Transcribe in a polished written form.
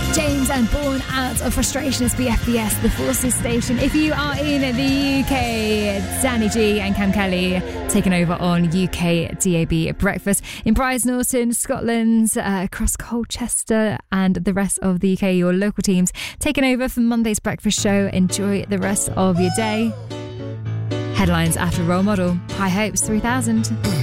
James and Born Out of Frustration is BFBS, the Forces station. If you are in the UK, Danny G and Cam Kelly taking over on UK DAB Breakfast. In Brize Norton, Scotland, across Colchester and the rest of the UK, your local teams taking over for Monday's breakfast show. Enjoy the rest of your day. Headlines after Role Model. High Hopes 3000.